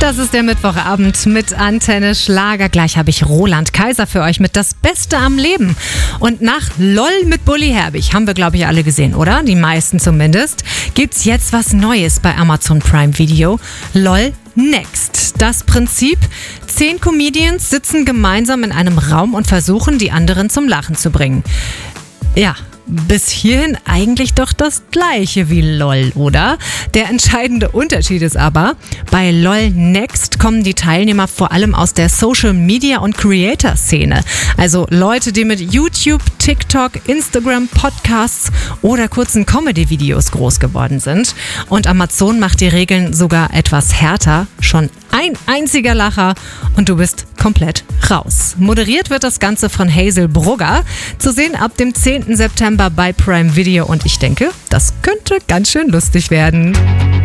Das ist der Mittwochabend mit Antenne Schlager. Gleich habe ich Roland Kaiser für euch mit Das Beste am Leben. Und nach LOL mit Bully Herbig, haben wir glaube ich alle gesehen, oder? Die meisten zumindest. Gibt's jetzt was Neues bei Amazon Prime Video. LOL Next. Das Prinzip: 10 Comedians sitzen gemeinsam in einem Raum und versuchen, die anderen zum Lachen zu bringen. Ja, bis hierhin eigentlich doch das gleiche wie LOL, oder? Der entscheidende Unterschied ist aber, bei LOL Next kommen die Teilnehmer vor allem aus der Social Media und Creator-Szene. Also Leute, die mit YouTube, TikTok, Instagram, Podcasts oder kurzen Comedy-Videos groß geworden sind. Und Amazon macht die Regeln sogar etwas härter. Schon ein einziger Lacher und du bist komplett raus. Moderiert wird das Ganze von Hazel Brugger. Zu sehen ab dem 10. September bei Prime Video und ich denke, das könnte ganz schön lustig werden.